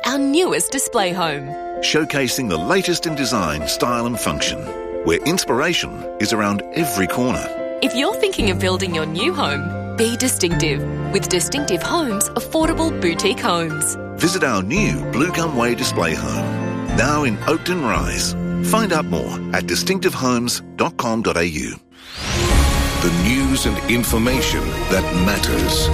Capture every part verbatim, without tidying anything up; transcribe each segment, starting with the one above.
our newest display home. Showcasing the latest in design, style and function, where inspiration is around every corner. If you're thinking of building your new home, be distinctive with Distinctive Homes Affordable Boutique Homes. Visit our new Blue Gum Way display home, now in Oakton Rise. Find out more at distinctive homes dot com dot a u. The news and information that matters.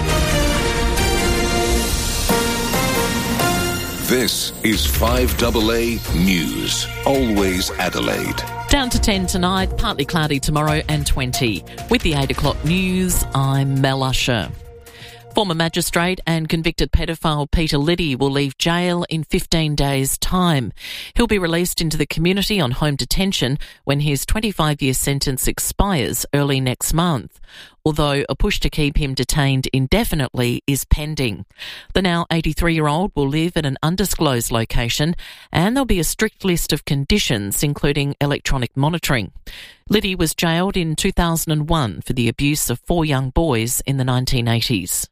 This is five A A News, always Adelaide. Down to ten tonight, partly cloudy tomorrow and twenty. With the eight o'clock news, I'm Mel Usher. Former magistrate and convicted pedophile Peter Liddy will leave jail in fifteen days' time. He'll be released into the community on home detention when his twenty-five-year sentence expires early next month, although a push to keep him detained indefinitely is pending. The now eighty-three-year-old will live at an undisclosed location, and there'll be a strict list of conditions, including electronic monitoring. Liddy was jailed in two thousand one for the abuse of four young boys in the nineteen eighties.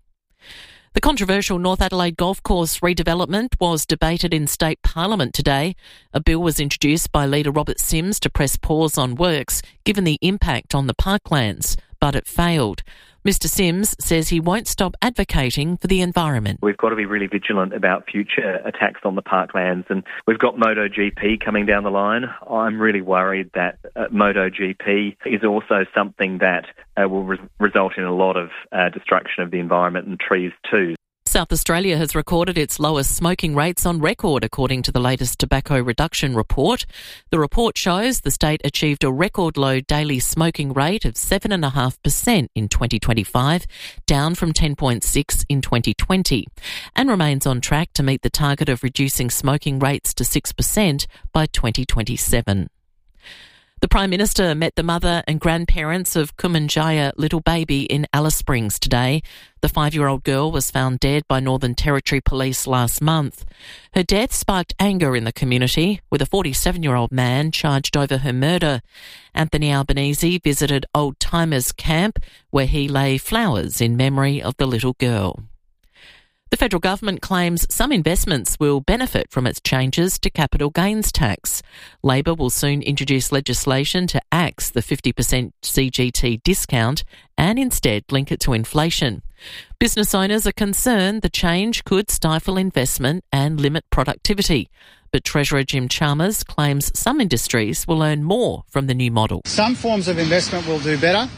The controversial North Adelaide Golf Course redevelopment was debated in State Parliament today. A bill was introduced by Leader Robert Sims to press pause on works, given the impact on the parklands, but it failed. Mister Sims says he won't stop advocating for the environment. We've got to be really vigilant about future attacks on the parklands, and we've got MotoGP coming down the line. I'm really worried that uh, MotoGP is also something that uh, will re- result in a lot of uh, destruction of the environment and trees too. South Australia has recorded its lowest smoking rates on record, according to the latest tobacco reduction report. The report shows the state achieved a record low daily smoking rate of seven point five percent in twenty twenty-five, down from ten point six in twenty twenty, and remains on track to meet the target of reducing smoking rates to six percent by twenty twenty-seven. The Prime Minister met the mother and grandparents of Kumanjaya little baby in Alice Springs today. The five-year-old girl was found dead by Northern Territory Police last month. Her death sparked anger in the community, with a forty-seven-year-old man charged over her murder. Anthony Albanese visited Old Timers Camp, where he lay flowers in memory of the little girl. The federal government claims some investments will benefit from its changes to capital gains tax. Labor will soon introduce legislation to axe the fifty percent C G T discount and instead link it to inflation. Business owners are concerned the change could stifle investment and limit productivity. But Treasurer Jim Chalmers claims some industries will earn more from the new model. Some forms of investment will do better.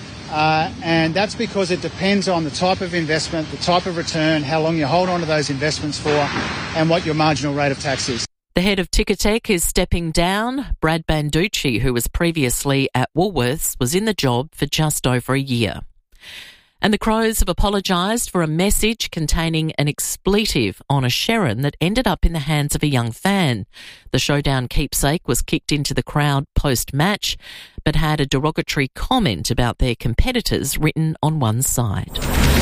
Uh, and that's because it depends on the type of investment, the type of return, how long you hold on to those investments for, and what your marginal rate of tax is. The head of Ticketek is stepping down. Brad Banducci, who was previously at Woolworths, was in the job for just over a year. And the Crows have apologised for a message containing an expletive on a Sherrin that ended up in the hands of a young fan. The Showdown keepsake was kicked into the crowd post-match, but had a derogatory comment about their competitors written on one side.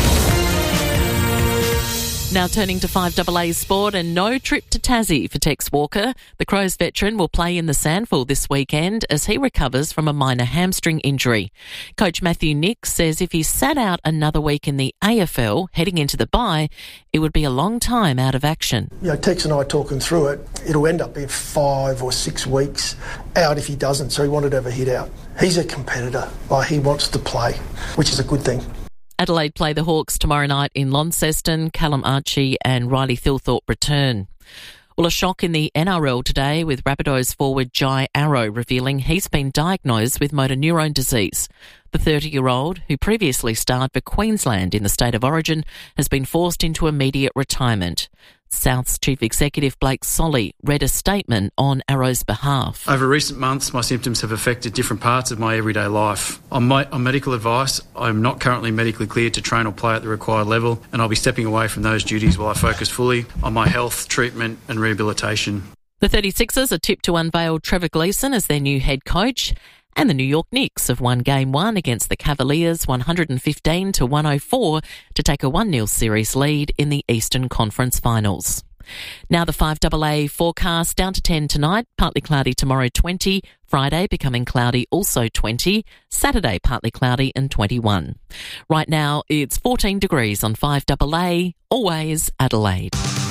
Now turning to five A A sport, and no trip to Tassie for Tex Walker. The Crows veteran will play in the Sandful this weekend as he recovers from a minor hamstring injury. Coach Matthew Nick says if he sat out another week in the A F L heading into the bye, it would be a long time out of action. You know, Tex and I talking through it, it'll end up being five or six weeks out if he doesn't, so he wanted to have a hit out. He's a competitor, like he wants to play, which is a good thing. Adelaide play the Hawks tomorrow night in Launceston. Callum Archie and Riley Thilthorpe return. Well, a shock in the N R L today with Rabbitohs forward Jai Arrow revealing he's been diagnosed with motor neurone disease. The thirty-year-old, who previously starred for Queensland in the State of Origin, has been forced into immediate retirement. South's Chief Executive Blake Solly read a statement on Arrow's behalf. Over recent months, my symptoms have affected different parts of my everyday life. On, my, on medical advice, I'm not currently medically cleared to train or play at the required level, and I'll be stepping away from those duties while I focus fully on my health, treatment and rehabilitation. The thirty-sixers are tipped to unveil Trevor Gleeson as their new head coach. And the New York Knicks have won Game one against the Cavaliers one fifteen to one oh four to take a one nil series lead in the Eastern Conference Finals. Now the five A A forecast, down to ten tonight, partly cloudy tomorrow twenty, Friday becoming cloudy also twenty, Saturday partly cloudy and twenty-one. Right now it's fourteen degrees on five A A, always Adelaide.